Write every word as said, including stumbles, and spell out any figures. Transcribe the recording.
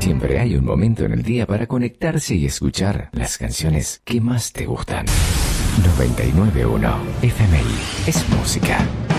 siempre hay un momento en el día para conectarse y escuchar las canciones que más te gustan. noventa y nueve punto uno F M I es música.